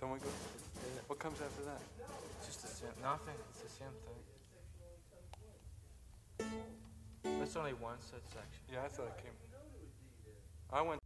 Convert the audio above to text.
Then we go. Yeah. What comes after that? It's just the same. Nothing. It's the same thing. That's only one set section. Yeah, I thought it came. I went